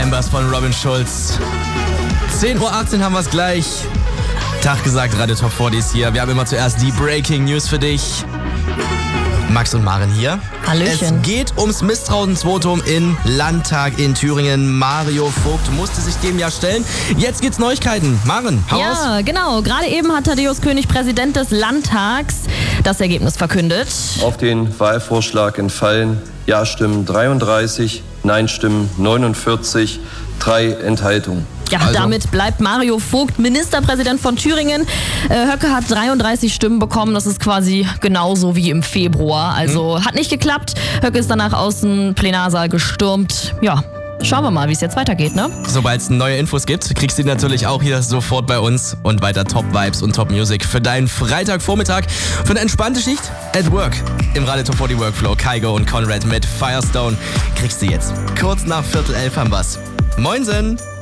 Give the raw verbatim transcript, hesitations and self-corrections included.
Ambers von Robin Schulz. zehn Uhr achtzehn haben wir es gleich. Tag gesagt, Radio Top vierzig ist hier. Wir haben immer zuerst die Breaking News für dich. Max und Maren hier. Hallöchen. Es geht ums Misstrauensvotum im Landtag in Thüringen. Mario Vogt musste sich dem ja stellen. Jetzt gibt's Neuigkeiten. Maren, hau raus. Ja, genau. Gerade eben hat Thaddäus König, Präsident des Landtags, das Ergebnis verkündet. Auf den Wahlvorschlag entfallen Ja-Stimmen dreiunddreißig, Nein-Stimmen neunundvierzig, drei Enthaltungen. Ja, Also. damit bleibt Mario Vogt Ministerpräsident von Thüringen. Äh, Höcke hat dreiunddreißig Stimmen bekommen. Das ist quasi genauso wie im Februar. Also hm. hat nicht geklappt. Höcke ist danach aus dem Plenarsaal gestürmt. Ja, schauen wir mal, wie es jetzt weitergeht, ne? Sobald es neue Infos gibt, kriegst du die natürlich auch hier sofort bei uns. Und weiter Top-Vibes und Top-Music für deinen Freitagvormittag. Für eine entspannte Schicht at Work. Im Radio Top vierzig Workflow. Kygo und Conrad mit Firestone kriegst du jetzt. Kurz nach Viertel elf haben wir's. Moinsen!